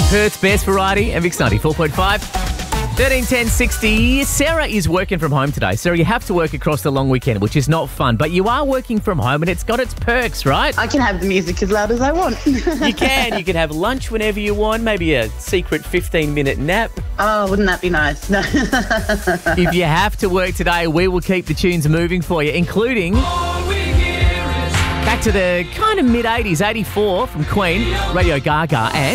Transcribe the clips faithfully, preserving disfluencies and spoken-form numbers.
Perth's best variety and Mix ninety-four point five. thirteen ten sixty. Sarah is working from home today. Sarah, you have to work across the long weekend, which is not fun, but you are working from home and it's got its perks, right? I can have the music as loud as I want. You can. You can have lunch whenever you want, maybe a secret fifteen-minute nap. Oh, wouldn't that be nice? No. If you have to work today, we will keep the tunes moving for you, including back to the kind of mid-eighties, eighty-four from Queen, Radio Gaga, and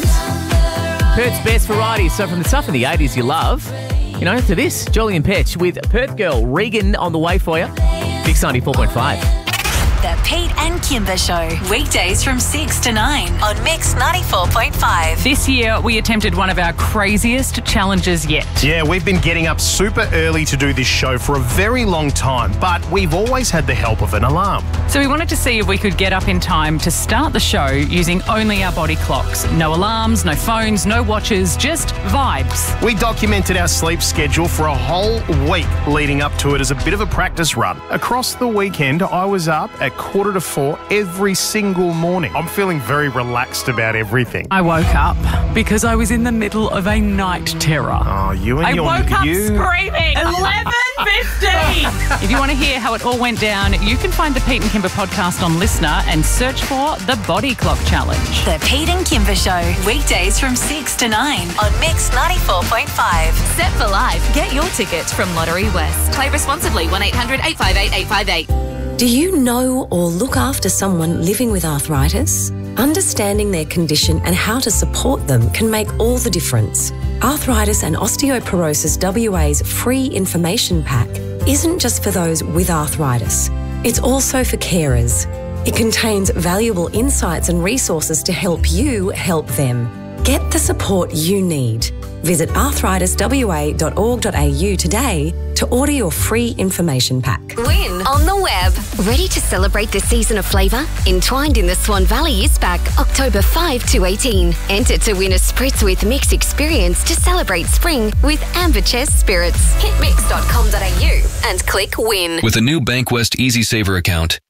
Perth's best variety. So from the stuff in the eighties you love, you know, to this, Jolly and Petch with Perth girl Regan on the way for you. Mix ninety-four point five. The Pete and Kimber Show. Weekdays from six to nine on Mix ninety-four point five. This year, we attempted one of our craziest challenges yet. Yeah, we've been getting up super early to do this show for a very long time, but we've always had the help of an alarm. So we wanted to see if we could get up in time to start the show using only our body clocks. No alarms, no phones, no watches, just vibes. We documented our sleep schedule for a whole week leading up to it as a bit of a practice run. Across the weekend, I was up at quarter to four every single morning. I'm feeling very relaxed about everything. I woke up because I was in the middle of a night terror. Oh, you and I your... woke up you... screaming. eleven fifteen. If you want to hear how it all went down, you can find the Pete and Kimber podcast on Listener and search for the Body Clock Challenge. The Pete and Kimber Show. Weekdays from six to nine on Mix ninety-four point five. Set for life. Get your tickets from Lottery West. Play responsibly. one eight hundred eight five eight eight five eight. Do you know or look after someone living with arthritis? Understanding their condition and how to support them can make all the difference. Arthritis and Osteoporosis W A's free information pack isn't just for those with arthritis. It's also for carers. It contains valuable insights and resources to help you help them. Get the support you need. Visit arthritis w a dot org dot a u today to order your free information pack. Win on the web. Ready to celebrate the season of flavour? Entwined in the Swan Valley is back October fifth to eighteen. Enter to win a spritz with Mix experience to celebrate spring with Amber Chest Spirits. Hit mix dot com dot a u and click win. With a new Bankwest Easy Saver account,